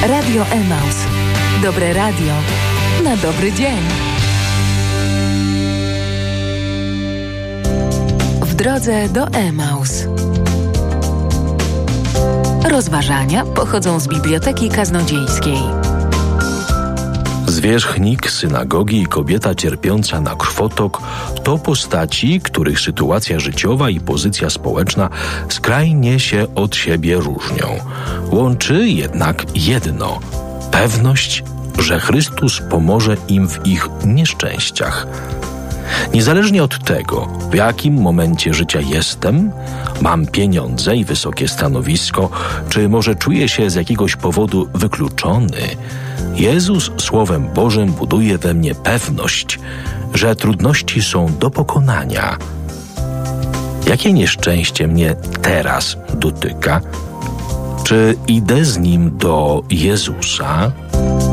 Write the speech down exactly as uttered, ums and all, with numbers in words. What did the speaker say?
Radio Emaus. Dobre radio na dobry dzień. W drodze do Emaus. Rozważania pochodzą z Biblioteki Kaznodziejskiej. Zwierzchnik, synagogi i kobieta cierpiąca na krwotok to postaci, których sytuacja życiowa i pozycja społeczna skrajnie się od siebie różnią. Łączy jednak jedno – pewność, że Chrystus pomoże im w ich nieszczęściach. Niezależnie od tego, w jakim momencie życia jestem, mam pieniądze i wysokie stanowisko, czy może czuję się z jakiegoś powodu wykluczony, Jezus Słowem Bożym buduje we mnie pewność, że trudności są do pokonania. Jakie nieszczęście mnie teraz dotyka? Czy idę z Nim do Jezusa?